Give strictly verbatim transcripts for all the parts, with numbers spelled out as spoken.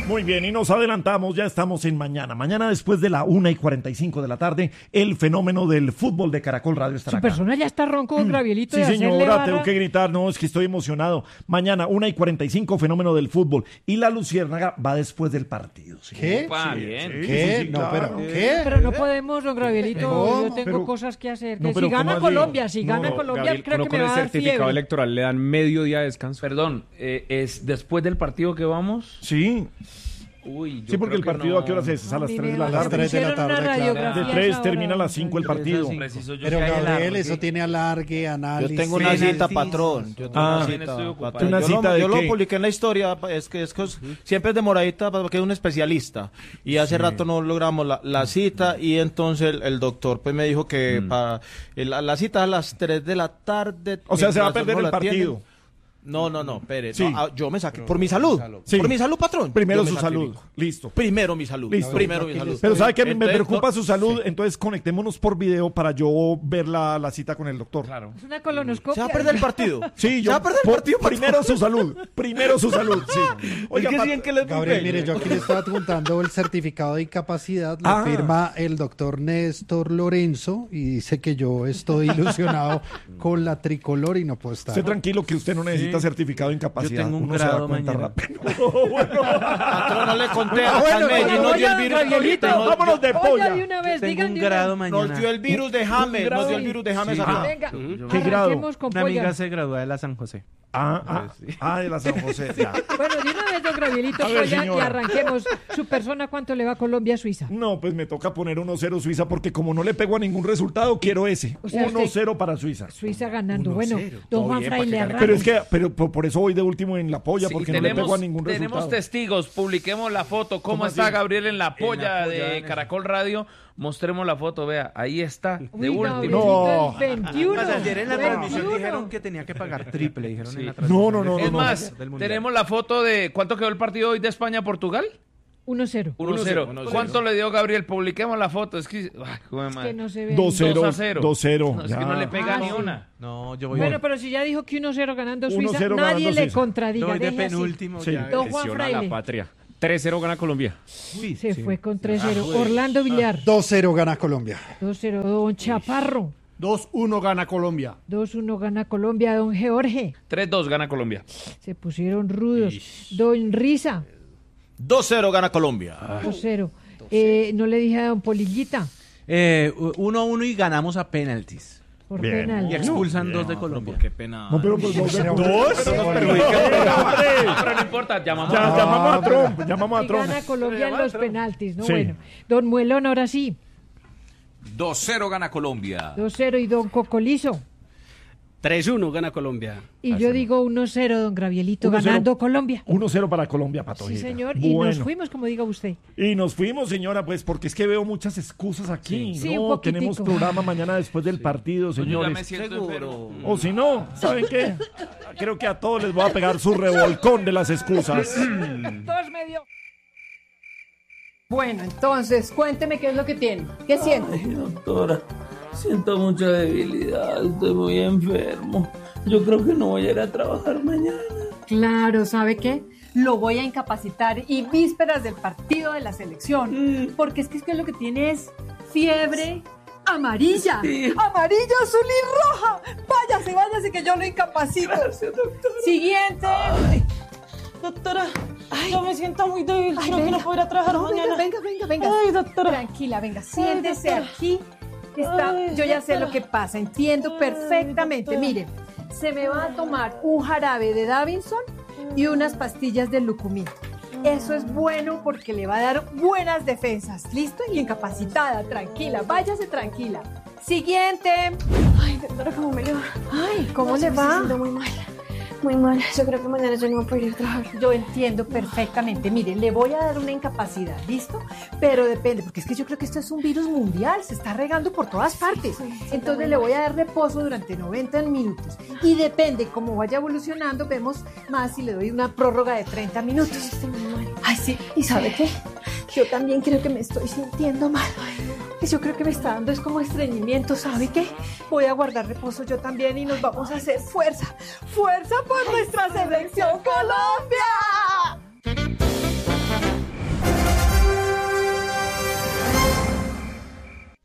Muy bien, y nos adelantamos, ya estamos en mañana. Mañana después de la una y cuarenta y cinco de la tarde, el fenómeno del fútbol de Caracol Radio estará Su acá. persona ya está ronco con Gravielito. Sí, de hacerle señora, barra. tengo que gritar, no, es que estoy emocionado. Mañana, una y cuarenta y cinco, fenómeno del fútbol. Y la Luciérnaga va después del partido. ¿Sí? ¿Qué? Opa, Sí, bien. sí, ¿Qué? sí, sí, No, claro. pero ¿qué? Pero no podemos, don Gravielito. No, Yo tengo pero- cosas que hacer. no, Que pero si gana ¿cómo así? Colombia, si gana No, Colombia, Gabriel, creo uno que con me el va a dar certificado fiebre. electoral le dan medio día de descanso. Perdón, eh, ¿es después del partido que vamos? Sí, Uy, yo sí, porque creo el que partido no. a qué horas es, es a las Ni tres de me la va- las tarde. tres de la pusieron una tarde, claro. radiografía De a tres esa termina a hora, las cinco el don partido. Preciso yo Pero que hay Gabriel, alargue. eso tiene alargue, análisis. Yo tengo una Sí, cita, sí. patrón. Yo tengo Ah. una También cita, estoy ocupado. patrón. ¿Una yo cita lo, de yo qué? lo publiqué en la historia, es que, es que siempre es demoradita porque es un especialista. Y hace rato no logramos la, la cita y entonces el, el doctor pues me dijo que para la, la cita a las tres de la tarde. O sea, se va a mientras perder no el la atienden. partido. No, no, no, espere. Sí. No, ah, yo me saqué. Por mi salud. Sí. Por mi salud, patrón. Primero Yo me su salud. sacrifico. Listo. Primero mi salud. Listo. Primero mi salud. Pero ¿sabe qué? Me Entonces, preocupa no- su salud, entonces conectémonos por video para yo ver la, la cita con el doctor. Claro. Es una colonoscopia. Se va a perder el partido. Sí, Se yo va a perder el por- partido. patrón. primero su salud, primero su salud, sí. Oiga, Es que pat- siguen que les Gabriel, mire, yo aquí le estaba adjuntando el certificado de incapacidad, lo Ah. firma el doctor Néstor Lorenzo y dice que yo estoy ilusionado con la tricolor y no puedo estar. esté tranquilo que usted no necesita certificado de incapacidad. Yo tengo un Uno se da grado cuenta mañana. rápido. Patrón, no le conté Ah, a bueno, Medellín, bueno, nos dio el oiga, virus. Gabrielito, nos- vámonos de Oiga, polla. de una vez, Tengo digan un de una grado vez. mañana. Nos dio el virus de James, nos dio el virus de James Sí. acá. Venga, ¿Qué grado? arranquemos con Una amiga polla. se gradúa de la San José. Ah, ah, ah, de la San José. Ya. Bueno, de una vez, don Gravielito, A ver, polla, y señora. arranquemos. Su persona, ¿cuánto le va a Colombia a Suiza? No, pues me toca poner uno cero Suiza porque como no le pego a ningún resultado, quiero ese. O sea, uno cero para Suiza. Suiza ganando. Bueno, don Juan bien, Fray para que le gane. arranca. Pero es que, pero por, por eso voy de último en la polla, Sí, porque no le pego a ningún tenemos resultado. testigos, publiquemos la foto. ¿Cómo, ¿Cómo está así? Gabriel en la polla polla, de en Caracol Radio? Mostremos la foto, vea, ahí está, de Uy, último. Gabrielito, No. el veintiuno. Además, ayer en la transmisión veintiuno. dijeron que tenía que pagar triple. Dijeron en la No, transmisión no, no, del- Es no, más, del Mundial. tenemos la foto de ¿cuánto quedó el partido hoy de España-Portugal? uno cero. uno cero. ¿Cuánto le dio Gabriel? Publiquemos la foto. Es que, ay, joder, Que madre. no se ve. dos cero. dos a cero. dos cero. No, es que ya. no le pega Ah, ni sí. una. No, yo voy, Bueno, pero si ya dijo que uno cero ganando uno Suiza, cero nadie ganando le Suiza. contradiga. yo voy de deje así. penúltimo. Sí. ya. Don Juan Lesiona Fraile. la patria. tres cero gana Colombia. Uy, Se sí. fue con tres cero. Orlando Villar, dos cero gana Colombia. dos cero. Don Chaparro, dos uno gana Colombia. dos uno gana Colombia. Don Jorge, tres dos gana Colombia. se pusieron rudos. Don Risa, dos cero gana Colombia. dos cero. Eh, no le dije a don Polillita, Eh, uno a uno y ganamos a penaltis. por Bien. penal. Y expulsan dos de Colombia. Qué pena. No, pero pues dos. Pero- Dos. Pero no importa, llamamos Ya, a llamamos a Trump, llamamos a Y Trump. gana Colombia en los penaltis, ¿no? Sí. Bueno, don Muelón, ahora sí, dos cero gana Colombia. dos cero. Y don Cocolizo. tres uno gana Colombia. Y yo digo uno cero, don Gravielito, uno cero. ganando Colombia. uno cero para Colombia, Pato. Sí, Gil. señor. Y Bueno. nos fuimos, como diga usted. Y nos fuimos, señora, pues porque es que veo muchas excusas aquí. Sí, no, un poquitico. tenemos programa mañana después del partido, Yo ya me señores. siento enfermo. O si no, ¿saben qué? Creo que a todos les voy a pegar su revolcón de las excusas. Dos medio. Bueno, entonces, cuénteme qué es lo que tiene. ¿Qué siente? Ay, doctora, siento mucha debilidad, estoy muy enfermo. Yo creo que no voy a ir a trabajar mañana. Claro, ¿sabe qué? Lo voy a incapacitar y vísperas del partido de la selección. Mm. Porque es que, es que lo que tiene es fiebre amarilla. Sí. Amarilla, azul y roja. Váyase, váyase que yo lo incapacito. Gracias, doctora. Siguiente. Ay, doctora, yo me siento muy débil. Ay, creo que venga. no puedo ir a trabajar No, mañana. venga, venga, venga, venga. Ay, doctora. Tranquila, venga, siéntese doctora. aquí. Está, Ay, yo ya sé doctora. lo que pasa, entiendo Ay, perfectamente. doctora. Mire, se me va a tomar un jarabe de Davinson y unas pastillas de Lucumí. Eso es bueno porque le va a dar buenas defensas. ¿Listo? Y incapacitada, tranquila, váyase tranquila. Siguiente. Ay, doctora, ¿cómo me le va? Ay, ¿cómo No, le me va? siento muy mal. Muy mal. Yo creo que mañana yo no voy a poder ir a trabajar. Yo entiendo perfectamente. Mire, le voy a dar una incapacidad, ¿listo? Pero depende, porque es que yo creo que esto es un virus mundial, se está regando por todas partes. Sí, sí, Entonces también. le voy a dar reposo durante noventa minutos. Y depende cómo vaya evolucionando, vemos más si le doy una prórroga de treinta minutos. Sí, estoy muy mal. Ay, sí. ¿Y sabe qué? Yo también creo que me estoy sintiendo mal. Yo creo que me está dando es como estreñimiento, ¿sabe qué? Voy a guardar reposo yo también y nos vamos a hacer fuerza. ¡Fuerza por nuestra selección Colombia!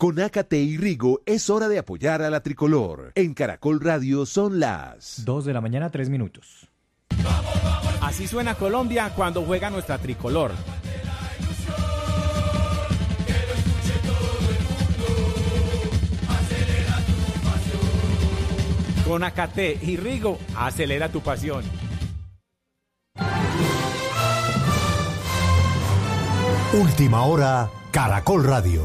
Con Acate y Rigo es hora de apoyar a la tricolor. En Caracol Radio son las dos de la mañana, tres minutos. Así suena Colombia cuando juega nuestra tricolor. Con Acate y Rigo, acelera tu pasión. Última hora, Caracol Radio.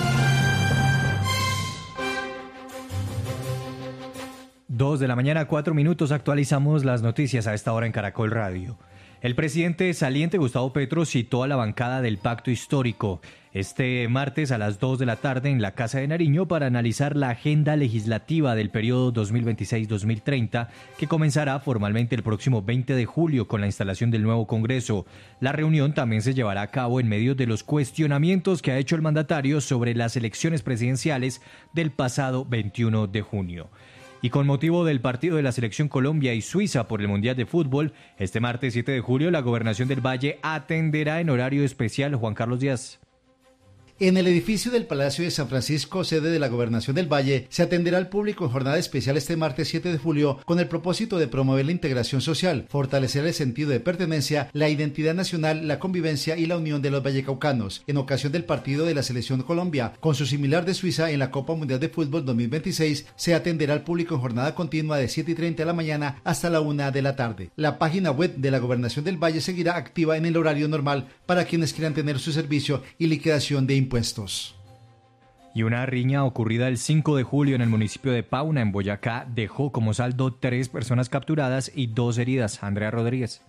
Dos de la mañana, cuatro minutos, actualizamos las noticias a esta hora en Caracol Radio. El presidente saliente Gustavo Petro citó a la bancada del Pacto Histórico este martes a las dos de la tarde en la Casa de Nariño para analizar la agenda legislativa del periodo dos mil veintiséis dos mil treinta, que comenzará formalmente el próximo veinte de julio con la instalación del nuevo Congreso. La reunión también se llevará a cabo en medio de los cuestionamientos que ha hecho el mandatario sobre las elecciones presidenciales del pasado veintiuno de junio. Y con motivo del partido de la Selección Colombia y Suiza por el Mundial de Fútbol, este martes siete de julio la Gobernación del Valle atenderá en horario especial. Juan Carlos Díaz. En el edificio del Palacio de San Francisco, sede de la Gobernación del Valle, se atenderá al público en jornada especial este martes siete de julio con el propósito de promover la integración social, fortalecer el sentido de pertenencia, la identidad nacional, la convivencia y la unión de los vallecaucanos. En ocasión del partido de la Selección Colombia, con su similar de Suiza en la Copa Mundial de Fútbol dos mil veintiséis, se atenderá al público en jornada continua de siete y treinta de la mañana hasta la una de la tarde. La página web de la Gobernación del Valle seguirá activa en el horario normal para quienes quieran tener su servicio y liquidación de impuestos. Impuestos. Y una riña ocurrida el cinco de julio en el municipio de Pauna, en Boyacá, dejó como saldo tres personas capturadas y dos heridas. Andrea Rodríguez.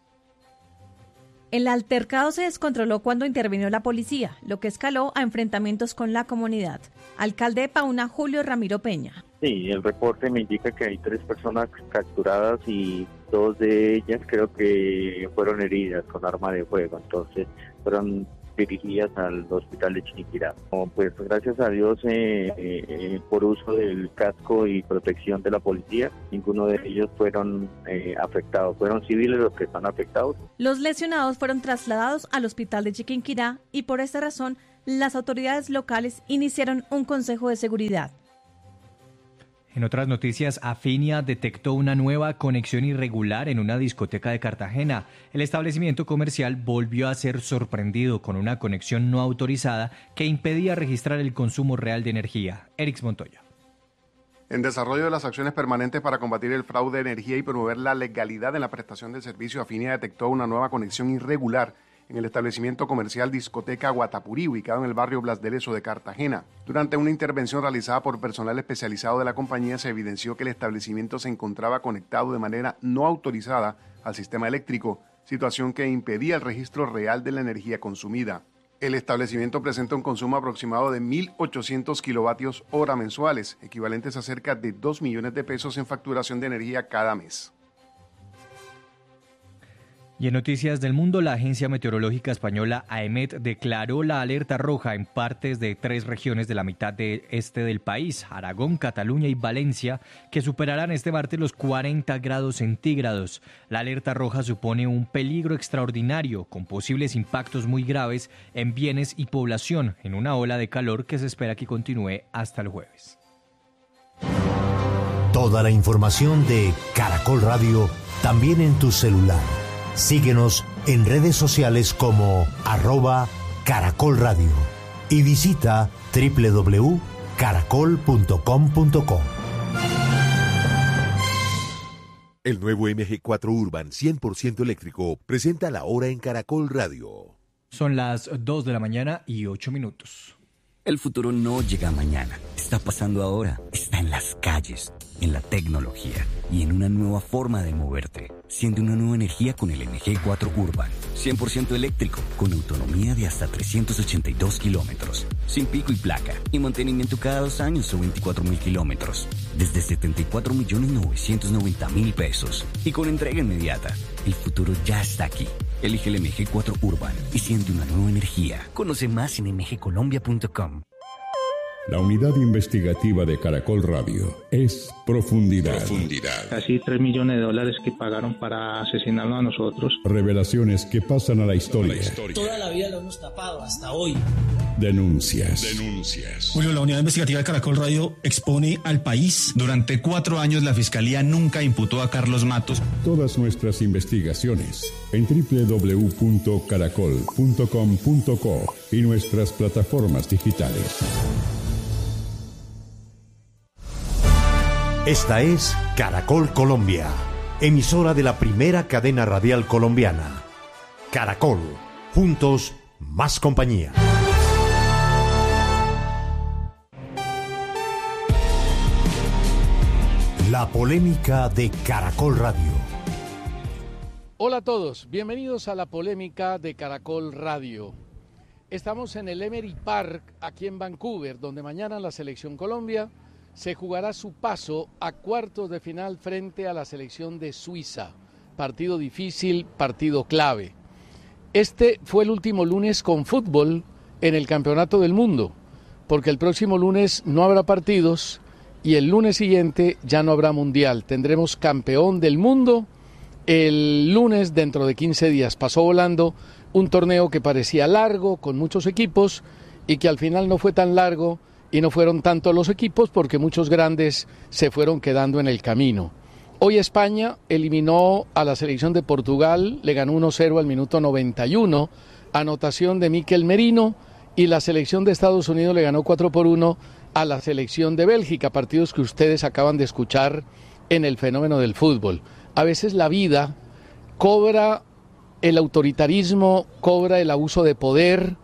El altercado se descontroló cuando intervino la policía, lo que escaló a enfrentamientos con la comunidad. Alcalde de Pauna, Julio Ramiro Peña. Sí, el reporte me indica que hay tres personas capturadas y dos de ellas creo que fueron heridas con arma de fuego, entonces fueron dirigidas al hospital de Chiquinquirá. Pues gracias a Dios eh, eh, por uso del casco y protección de la policía, ninguno de ellos fueron eh, afectados, fueron civiles los que están afectados. Los lesionados fueron trasladados al hospital de Chiquinquirá y por esta razón las autoridades locales iniciaron un consejo de seguridad. En otras noticias, Afinia detectó una nueva conexión irregular en una discoteca de Cartagena. El establecimiento comercial volvió a ser sorprendido con una conexión no autorizada que impedía registrar el consumo real de energía. Erix Montoya. En desarrollo de las acciones permanentes para combatir el fraude de energía y promover la legalidad en la prestación del servicio, Afinia detectó una nueva conexión irregular en el establecimiento comercial Discoteca Guatapurí, ubicado en el barrio Blas de Lezo de Cartagena. Durante una intervención realizada por personal especializado de la compañía, se evidenció que el establecimiento se encontraba conectado de manera no autorizada al sistema eléctrico, situación que impedía el registro real de la energía consumida. El establecimiento presenta un consumo aproximado de mil ochocientos kilovatios hora mensuales, equivalentes a cerca de dos millones de pesos en facturación de energía cada mes. Y en noticias del mundo, la agencia meteorológica española AEMET declaró la alerta roja en partes de tres regiones de la mitad de este del país, Aragón, Cataluña y Valencia, que superarán este martes los cuarenta grados centígrados. La alerta roja supone un peligro extraordinario, con posibles impactos muy graves en bienes y población, en una ola de calor que se espera que continúe hasta el jueves. Toda la información de Caracol Radio, también en tu celular. Síguenos en redes sociales como arroba Caracol Radio y visita doble u doble u doble u punto caracol punto com punto co. El nuevo M G cuatro Urban cien por ciento eléctrico presenta la hora en Caracol Radio. Son las dos de la mañana y ocho minutos. El futuro no llega mañana, está pasando ahora, está en las calles, en la tecnología y en una nueva forma de moverte. Siente una nueva energía con el M G cuatro Urban, cien por ciento eléctrico, con autonomía de hasta trescientos ochenta y dos kilómetros, sin pico y placa, y mantenimiento cada dos años o veinticuatro mil kilómetros, desde setenta y cuatro millones novecientos noventa mil pesos, y con entrega inmediata. El futuro ya está aquí. Elige el M G cuatro Urban y siente una nueva energía. Conoce más en m g colombia punto com. La unidad investigativa de Caracol Radio es Profundidad. Profundidad. Casi tres millones de dólares que pagaron para asesinarnos a nosotros. Revelaciones que pasan a la historia. La historia. Toda la vida lo hemos tapado hasta hoy. Denuncias. Denuncias. Julio, la unidad investigativa de Caracol Radio expone al país. Durante cuatro años la Fiscalía nunca imputó a Carlos Matos. Todas nuestras investigaciones en doble u doble u doble u punto caracol punto com punto co y nuestras plataformas digitales. Esta es Caracol Colombia, emisora de la primera cadena radial colombiana. Caracol, juntos, más compañía. La polémica de Caracol Radio. Hola a todos, bienvenidos a la polémica de Caracol Radio. Estamos en el Emery Park, aquí en Vancouver, donde mañana la Selección Colombia se jugará su paso a cuartos de final frente a la selección de Suiza. Partido difícil, partido clave. Este fue el último lunes con fútbol en el Campeonato del Mundo, porque el próximo lunes no habrá partidos y el lunes siguiente ya no habrá mundial. Tendremos campeón del mundo el lunes dentro de quince días. Pasó volando un torneo que parecía largo, con muchos equipos, y que al final no fue tan largo y no fueron tanto los equipos porque muchos grandes se fueron quedando en el camino. Hoy España eliminó a la selección de Portugal, le ganó uno cero al minuto noventa y uno, anotación de Mikel Merino, y la selección de Estados Unidos le ganó cuatro por uno a la selección de Bélgica, partidos que ustedes acaban de escuchar en el fenómeno del fútbol. A veces la vida cobra el autoritarismo, cobra el abuso de poder,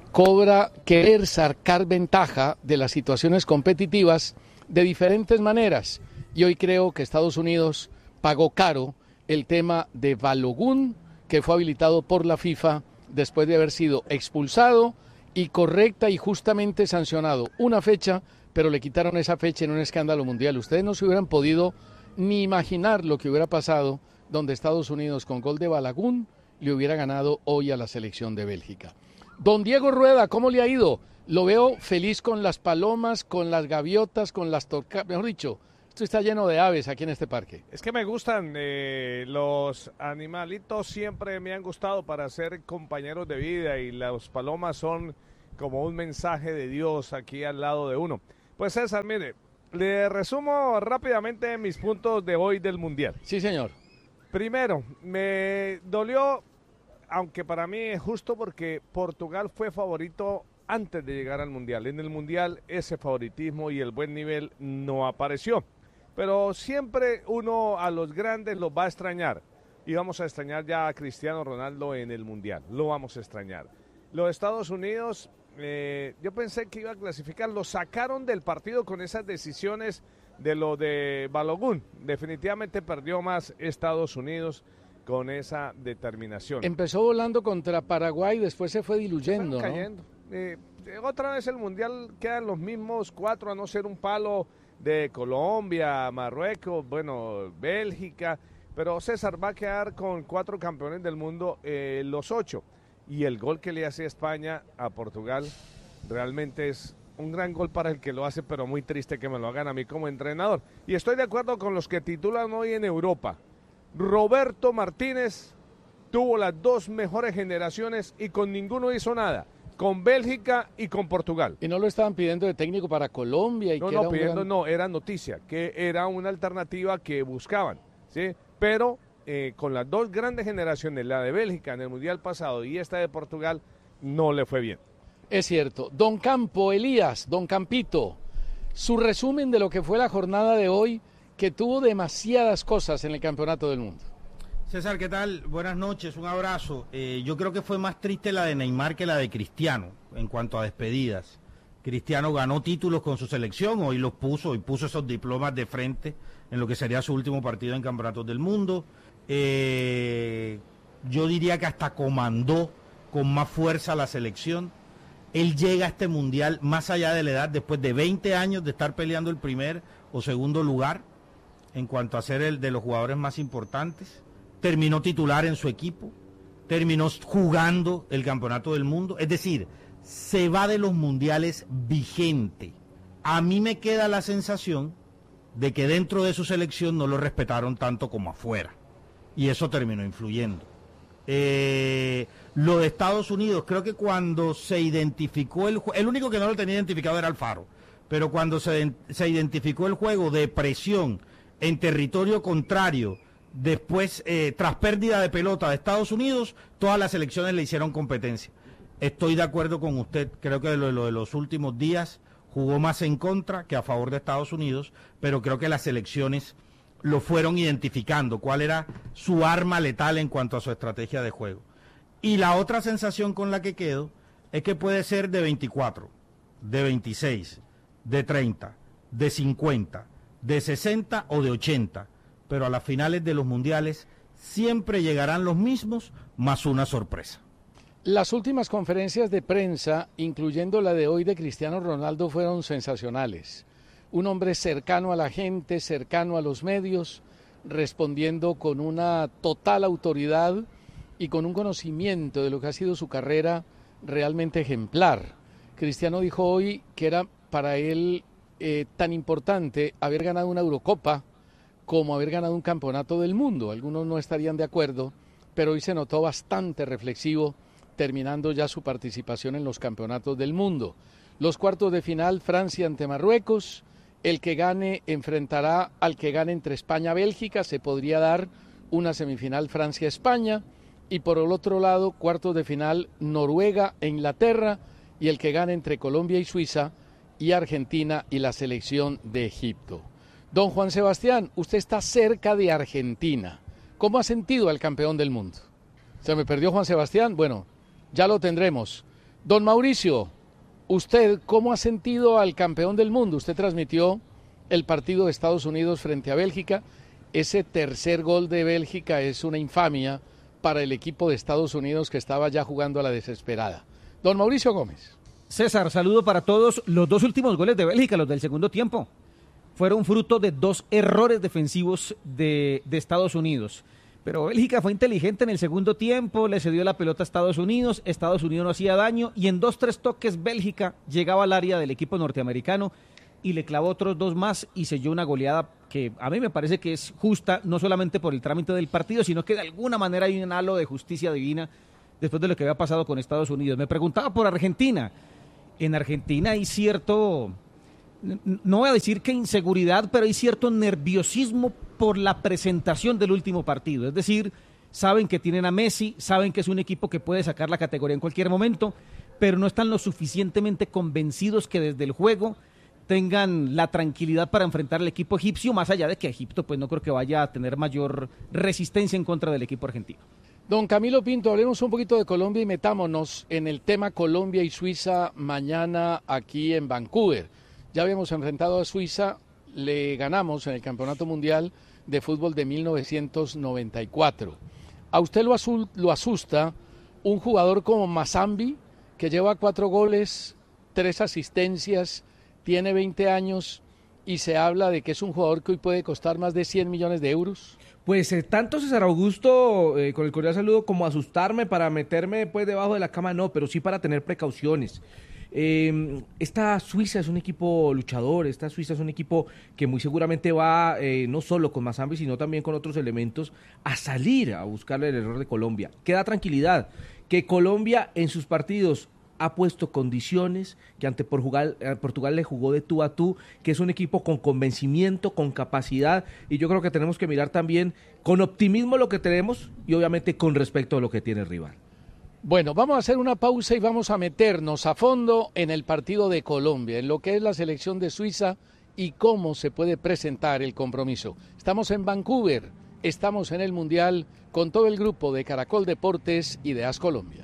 cobra querer sacar ventaja de las situaciones competitivas de diferentes maneras. Y hoy creo que Estados Unidos pagó caro el tema de Balogun, que fue habilitado por la FIFA después de haber sido expulsado y correcta y justamente sancionado una fecha, pero le quitaron esa fecha en un escándalo mundial. Ustedes no se hubieran podido ni imaginar lo que hubiera pasado donde Estados Unidos con gol de Balogun le hubiera ganado hoy a la selección de Bélgica. Don Diego Rueda, ¿cómo le ha ido? Lo veo feliz con las palomas, con las gaviotas, con las torcas, mejor dicho, esto está lleno de aves aquí en este parque. Es que me gustan, eh, los animalitos siempre me han gustado para ser compañeros de vida y las palomas son como un mensaje de Dios aquí al lado de uno. Pues César, mire, le resumo rápidamente mis puntos de hoy del Mundial. Sí, señor. Primero, me dolió, aunque para mí es justo porque Portugal fue favorito antes de llegar al Mundial. En el Mundial ese favoritismo y el buen nivel no apareció. Pero siempre uno a los grandes los va a extrañar. Y vamos a extrañar ya a Cristiano Ronaldo en el Mundial. Lo vamos a extrañar. Los Estados Unidos, eh, yo pensé que iba a clasificar. Lo sacaron del partido con esas decisiones de lo de Balogun. Definitivamente perdió más Estados Unidos con esa determinación. Empezó volando contra Paraguay, después se fue diluyendo, Fueron cayendo. ¿no? Eh, otra vez el Mundial quedan los mismos cuatro, a no ser un palo de Colombia, Marruecos, bueno, Bélgica, pero César va a quedar con cuatro campeones del mundo, eh, los ocho. Y el gol que le hace España a Portugal realmente es un gran gol para el que lo hace, pero muy triste que me lo hagan a mí como entrenador. Y estoy de acuerdo con los que titulan hoy en Europa. Roberto Martínez tuvo las dos mejores generaciones y con ninguno hizo nada, con Bélgica y con Portugal. Y no lo estaban pidiendo de técnico para Colombia. Y no, que no, era pidiendo gran... no, era noticia, que era una alternativa que buscaban, ¿sí? Pero eh, con las dos grandes generaciones, la de Bélgica en el Mundial pasado y esta de Portugal, no le fue bien. Es cierto. Don Campo, Elías, Don Campito, su resumen de lo que fue la jornada de hoy, que tuvo demasiadas cosas en el Campeonato del Mundo. César, ¿qué tal? Buenas noches, un abrazo. Eh, yo creo que fue más triste la de Neymar que la de Cristiano en cuanto a despedidas. Cristiano ganó títulos con su selección, hoy los puso, hoy puso esos diplomas de frente en lo que sería su último partido en Campeonatos del Mundo. Eh, yo diría que hasta comandó con más fuerza la selección. Él llega a este Mundial más allá de la edad, después de veinte años de estar peleando el primer o segundo lugar en cuanto a ser el de los jugadores más importantes. Terminó titular en su equipo, terminó jugando el Campeonato del Mundo, es decir, se va de los mundiales vigente, A mí me queda la sensación de que dentro de su selección no lo respetaron tanto como afuera, y eso terminó influyendo. Eh, lo de Estados Unidos, creo que cuando se identificó el el único que no lo tenía identificado era Alfaro, pero cuando se, se identificó el juego de presión en territorio contrario, después, eh, tras pérdida de pelota de Estados Unidos, todas las selecciones le hicieron competencia. Estoy de acuerdo con usted, creo que lo, lo de los últimos días jugó más en contra que a favor de Estados Unidos, pero creo que las selecciones lo fueron identificando, cuál era su arma letal en cuanto a su estrategia de juego. Y la otra sensación con la que quedo es que puede ser de veinticuatro, de veintiséis, de treinta, de cincuenta, de sesenta o de ochenta, pero a las finales de los mundiales siempre llegarán los mismos más una sorpresa. Las últimas conferencias de prensa, incluyendo la de hoy de Cristiano Ronaldo, fueron sensacionales. Un hombre cercano a la gente, cercano a los medios, respondiendo con una total autoridad y con un conocimiento de lo que ha sido su carrera realmente ejemplar. Cristiano dijo hoy que era para él eh, tan importante haber ganado una Eurocopa como haber ganado un campeonato del mundo. Algunos no estarían de acuerdo, pero hoy se notó bastante reflexivo, terminando ya su participación en los campeonatos del mundo. Los cuartos de final, Francia ante Marruecos. El que gane enfrentará al que gane entre España y Bélgica. Se podría dar una semifinal Francia-España. Y por el otro lado, cuartos de final, Noruega e Inglaterra. Y el que gane entre Colombia y Suiza, y Argentina y la selección de Egipto. Don Juan Sebastián, usted está cerca de Argentina. ¿Cómo ha sentido al campeón del mundo? ¿Se me perdió Juan Sebastián? Bueno, ya lo tendremos. Don Mauricio, ¿usted cómo ha sentido al campeón del mundo? Usted transmitió el partido de Estados Unidos frente a Bélgica. Ese tercer gol de Bélgica es una infamia para el equipo de Estados Unidos que estaba ya jugando a la desesperada. Don Mauricio Gómez. César, saludo para todos. Los dos últimos goles de Bélgica, los del segundo tiempo, fueron fruto de dos errores defensivos de, de Estados Unidos. Pero Bélgica fue inteligente en el segundo tiempo, le cedió la pelota a Estados Unidos, Estados Unidos no hacía daño y en dos, tres toques Bélgica llegaba al área del equipo norteamericano y le clavó otros dos más y selló una goleada que a mí me parece que es justa, no solamente por el trámite del partido, sino que de alguna manera hay un halo de justicia divina después de lo que había pasado con Estados Unidos. Me preguntaba por Argentina. En Argentina hay cierto, no voy a decir que inseguridad, pero hay cierto nerviosismo por la presentación del último partido. Es decir, saben que tienen a Messi, saben que es un equipo que puede sacar la categoría en cualquier momento, pero no están lo suficientemente convencidos que desde el juego tengan la tranquilidad para enfrentar al equipo egipcio, más allá de que Egipto pues no creo que vaya a tener mayor resistencia en contra del equipo argentino. Don Camilo Pinto, hablemos un poquito de Colombia y metámonos en el tema Colombia y Suiza mañana aquí en Vancouver. Ya habíamos enfrentado a Suiza, le ganamos en el Campeonato Mundial de Fútbol de mil novecientos noventa y cuatro. ¿A usted lo, azul, lo asusta un jugador como Mazambi, que lleva cuatro goles, tres asistencias, tiene veinte años y se habla de que es un jugador que hoy puede costar más de cien millones de euros? Pues eh, tanto César Augusto, eh, con el cordial saludo, como asustarme para meterme pues debajo de la cama, no, pero sí para tener precauciones. Eh, esta Suiza es un equipo luchador, esta Suiza es un equipo que muy seguramente va, eh, no solo con Mazambi, sino también con otros elementos, a salir a buscarle el error de Colombia. Queda tranquilidad, que Colombia en sus partidos ha puesto condiciones, que ante Portugal, Portugal le jugó de tú a tú, que es un equipo con convencimiento, con capacidad, y yo creo que tenemos que mirar también con optimismo lo que tenemos y obviamente con respecto a lo que tiene el rival. Bueno, vamos a hacer una pausa y vamos a meternos a fondo en el partido de Colombia, en lo que es la selección de Suiza y cómo se puede presentar el compromiso. Estamos en Vancouver, estamos en el Mundial con todo el grupo de Caracol Deportes y de A S Colombia.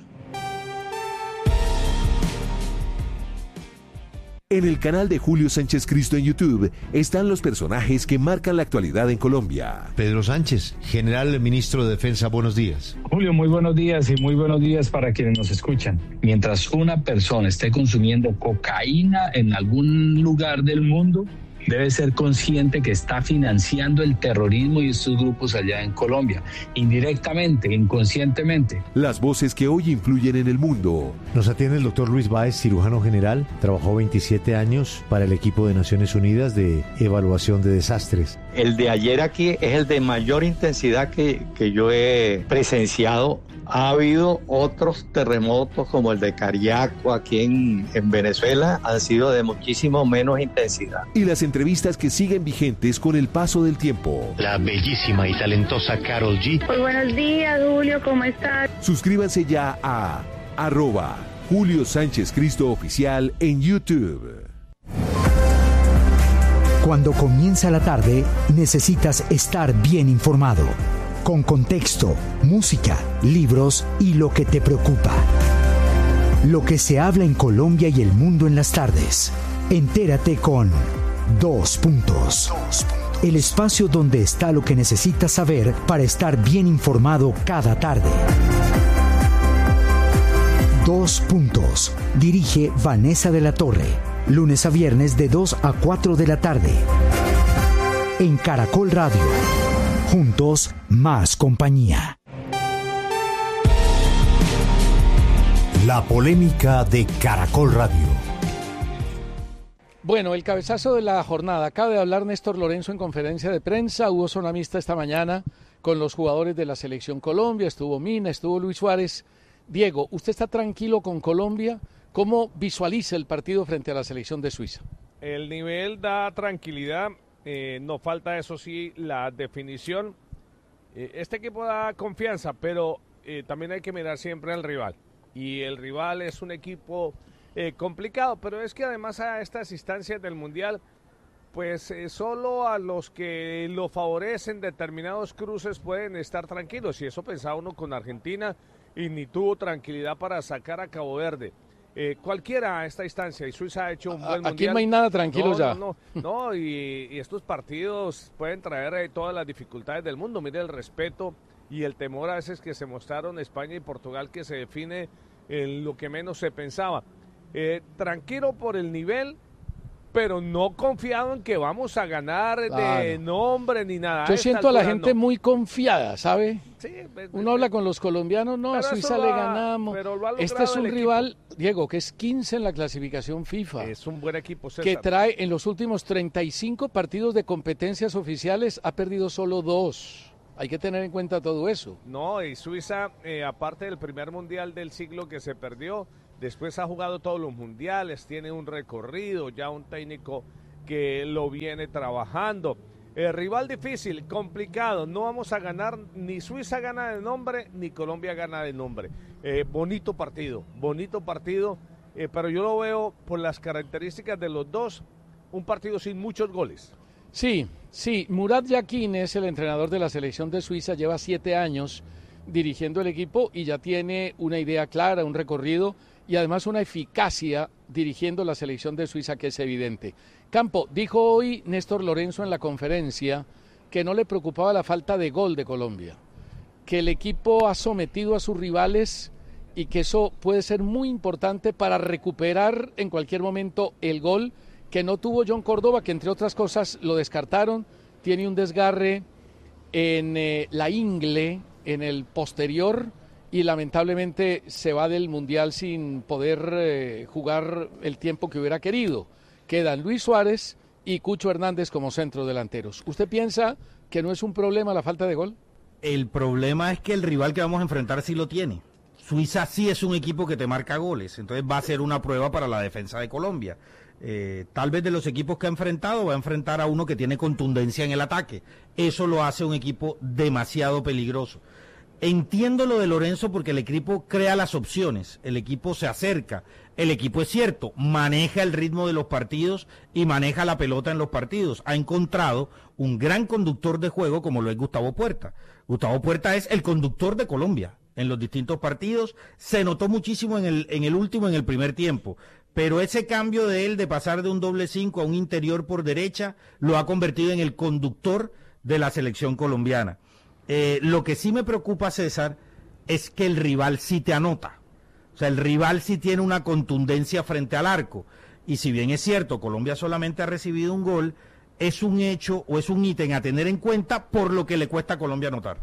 En el canal de Julio Sánchez Cristo en YouTube están los personajes que marcan la actualidad en Colombia. Pedro Sánchez, general ministro de Defensa, buenos días. Julio, muy buenos días y muy buenos días para quienes nos escuchan. Mientras una persona esté consumiendo cocaína en algún lugar del mundo, debe ser consciente que está financiando el terrorismo y estos grupos allá en Colombia, indirectamente, inconscientemente. Las voces que hoy influyen en el mundo. Nos atiende el doctor Luis Báez, cirujano general. Trabajó veintisiete años para el equipo de Naciones Unidas de evaluación de desastres. El de ayer aquí es el de mayor intensidad que, que yo he presenciado. Ha habido otros terremotos como el de Cariaco aquí en, en Venezuela, han sido de muchísimo menos intensidad. Y las entrevistas que siguen vigentes con el paso del tiempo. La bellísima y talentosa Karol G. Muy buenos días, Julio, ¿cómo estás? Suscríbanse ya a arroba Julio Sánchez Cristo Oficial en YouTube. Cuando comienza la tarde, necesitas estar bien informado. Con contexto, música, libros y lo que te preocupa. Lo que se habla en Colombia y el mundo en las tardes. Entérate con Dos Puntos. El espacio donde está lo que necesitas saber para estar bien informado cada tarde. Dos Puntos. Dirige Vanessa de la Torre. Lunes a viernes de dos a cuatro de la tarde. En Caracol Radio. Juntos, más compañía. La polémica de Caracol Radio. Bueno, el cabezazo de la jornada. Acaba de hablar Néstor Lorenzo en conferencia de prensa. Hubo zona mixta esta mañana con los jugadores de la Selección Colombia. Estuvo Mina, estuvo Luis Suárez. Diego, ¿usted está tranquilo con Colombia? ¿Cómo visualiza el partido frente a la Selección de Suiza? El nivel da tranquilidad. Eh, nos falta, eso sí, la definición. Eh, este equipo da confianza, pero eh, también hay que mirar siempre al rival. Y el rival es un equipo eh, complicado, pero es que además a estas instancias del Mundial, pues eh, solo a los que lo favorecen determinados cruces pueden estar tranquilos. Y eso pensaba uno con Argentina y ni tuvo tranquilidad para sacar a Cabo Verde. Eh, cualquiera a esta instancia, y Suiza ha hecho un buen Aquí mundial. Aquí no hay nada tranquilo no, ya. No, no, no y, y estos partidos pueden traer eh, todas las dificultades del mundo. Mire el respeto y el temor a veces que se mostraron España y Portugal, que se define en lo que menos se pensaba. Eh, tranquilo por el nivel, pero no confiado en que vamos a ganar claro. de nombre ni nada. Yo siento a la gente no. muy confiada, ¿sabe? Sí, Uno habla con los colombianos, no, a Suiza le ganamos. Este es un rival, equipo. Diego, que es quince en la clasificación FIFA. Es un buen equipo, César. Que trae en los últimos treinta y cinco partidos de competencias oficiales, ha perdido solo dos. Hay que tener en cuenta todo eso. No, y Suiza, eh, aparte del primer mundial del siglo que se perdió, después ha jugado todos los mundiales, tiene un recorrido, ya un técnico que lo viene trabajando. Eh, rival difícil, complicado, no vamos a ganar, ni Suiza gana de nombre, ni Colombia gana de nombre. Eh, bonito partido, bonito partido, eh, pero yo lo veo por las características de los dos, un partido sin muchos goles. Sí, sí, Murat Yakin es el entrenador de la selección de Suiza, lleva siete años dirigiendo el equipo y ya tiene una idea clara, un recorrido y además una eficacia dirigiendo la selección de Suiza que es evidente. Campo, dijo hoy Néstor Lorenzo en la conferencia que no le preocupaba la falta de gol de Colombia, que el equipo ha sometido a sus rivales y que eso puede ser muy importante para recuperar en cualquier momento el gol que no tuvo John Córdoba, que entre otras cosas lo descartaron, tiene un desgarre en eh, la ingle, en el posterior, y lamentablemente se va del Mundial sin poder eh, jugar el tiempo que hubiera querido. Quedan Luis Suárez y Cucho Hernández como centrodelanteros. ¿Usted piensa que no es un problema la falta de gol? El problema es que el rival que vamos a enfrentar sí lo tiene. Suiza sí es un equipo que te marca goles, entonces va a ser una prueba para la defensa de Colombia. Eh, tal vez de los equipos que ha enfrentado va a enfrentar a uno que tiene contundencia en el ataque. Eso lo hace un equipo demasiado peligroso. Entiendo lo de Lorenzo porque el equipo crea las opciones, el equipo se acerca, el equipo es cierto, maneja el ritmo de los partidos y maneja la pelota en los partidos. Ha encontrado un gran conductor de juego como lo es Gustavo Puerta. Gustavo Puerta es el conductor de Colombia en los distintos partidos, se notó muchísimo en el, en el último, en el primer tiempo. Pero ese cambio de él de pasar de un doble cinco a un interior por derecha lo ha convertido en el conductor de la selección colombiana. Eh, lo que sí me preocupa, César, es que el rival sí te anota. O sea, el rival sí tiene una contundencia frente al arco. Y si bien es cierto, Colombia solamente ha recibido un gol, es un hecho o es un ítem a tener en cuenta por lo que le cuesta a Colombia anotar.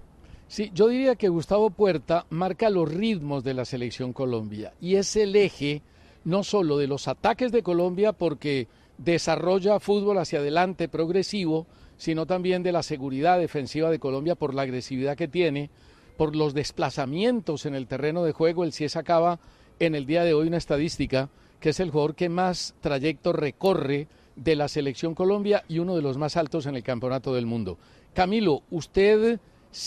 Sí, yo diría que Gustavo Puerta marca los ritmos de la selección Colombia y es el eje no solo de los ataques de Colombia porque desarrolla fútbol hacia adelante progresivo, sino también de la seguridad defensiva de Colombia por la agresividad que tiene, por los desplazamientos en el terreno de juego. El C I E sacaba en el día de hoy una estadística que es el jugador que más trayecto recorre de la selección Colombia y uno de los más altos en el campeonato del mundo. Camilo, ¿usted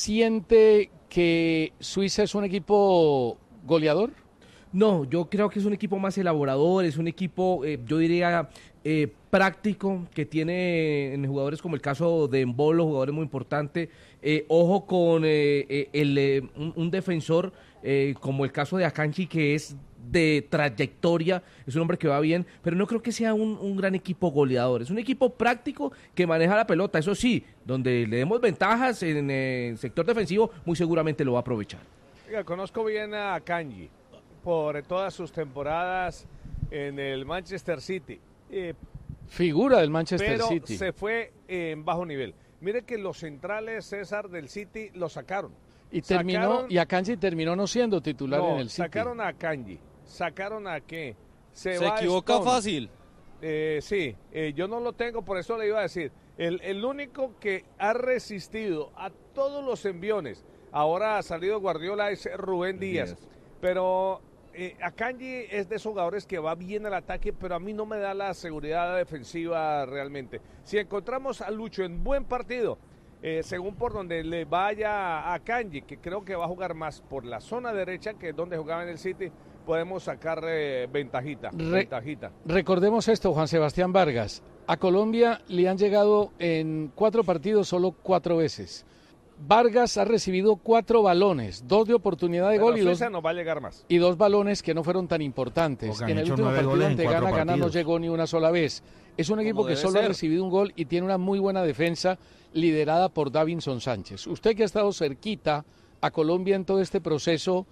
siente que Suiza es un equipo goleador? No, yo creo que es un equipo más elaborador, es un equipo, eh, yo diría, eh, práctico, que tiene en jugadores como el caso de Embolo, jugadores muy importantes. Eh, ojo con eh, eh, el, eh, un, un defensor eh, como el caso de Akanji, que es de trayectoria, es un hombre que va bien, pero no creo que sea un, un gran equipo goleador. Es un equipo práctico que maneja la pelota, eso sí, donde le demos ventajas en el sector defensivo, muy seguramente lo va a aprovechar. Oiga, conozco bien a Akanji por todas sus temporadas en el Manchester City. Eh, Figura del Manchester pero City. Se fue en bajo nivel. Mire que los centrales, César, del City lo sacaron. Y terminó, sacaron, y Akanji terminó no siendo titular no, en el City. Sacaron a Akanji, sacaron a qué. Se, Se equivoca Stone. Fácil. Eh, sí, eh, yo no lo tengo, por eso le iba a decir. El, el único que ha resistido a todos los enviones, ahora ha salido Guardiola, es Rubén Díaz. Díaz. Pero eh, Akanji es de esos jugadores que va bien al ataque, pero a mí no me da la seguridad defensiva realmente. Si encontramos a Lucho en buen partido, eh, según por donde le vaya a Akanji, que creo que va a jugar más por la zona derecha, que es donde jugaba en el City, podemos sacar eh, ventajita, Re ventajita. Recordemos esto, Juan Sebastián Vargas. A Colombia le han llegado en cuatro partidos solo cuatro veces. Vargas ha recibido cuatro balones, dos de oportunidad de Pero gol y Suiza dos, no va a llegar más. y dos balones que no fueron tan importantes. En el último partido ante Ghana, Ghana no llegó ni una sola vez. Es un equipo que solo ser. ha recibido un gol y tiene una muy buena defensa liderada por Davinson Sánchez. Usted que ha estado cerquita a Colombia en todo este proceso,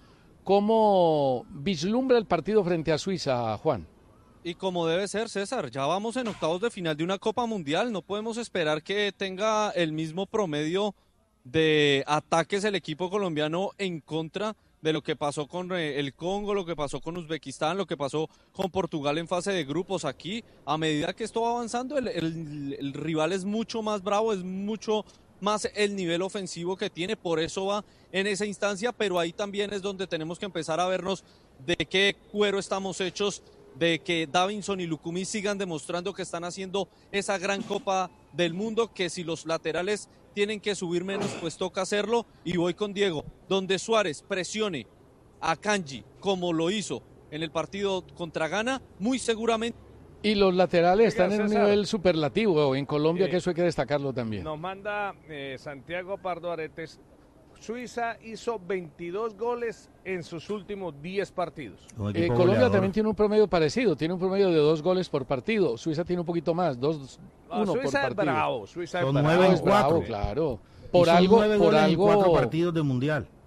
¿cómo vislumbra el partido frente a Suiza, Juan? Y como debe ser, César, ya vamos en octavos de final de una Copa Mundial, no podemos esperar que tenga el mismo promedio de ataques el equipo colombiano en contra de lo que pasó con el Congo, lo que pasó con Uzbekistán, lo que pasó con Portugal en fase de grupos. Aquí, a medida que esto va avanzando, el, el, el rival es mucho más bravo, es mucho más el nivel ofensivo que tiene, por eso va en esa instancia, pero ahí también es donde tenemos que empezar a vernos de qué cuero estamos hechos, de que Davinson y Lucumí sigan demostrando que están haciendo esa gran Copa del Mundo, que si los laterales tienen que subir menos, pues toca hacerlo. Y voy con Diego, donde Suárez presione a Akanji como lo hizo en el partido contra Ghana, muy seguramente. Y los laterales Oiga, están en César, un nivel superlativo en Colombia, eh, que eso hay que destacarlo también. Nos manda eh, Santiago Pardo Aretes. Suiza hizo veintidós goles en sus últimos diez partidos. Eh, Colombia goleador. también tiene un promedio parecido, tiene un promedio de dos goles por partido. Suiza tiene un poquito más, dos, no, uno Suiza por partido. Es bravo, Suiza Son es nueve bravo. en cuatro. Bravo, claro. Por y son algo, nueve por goles algo. En cuatro partidos de mundial.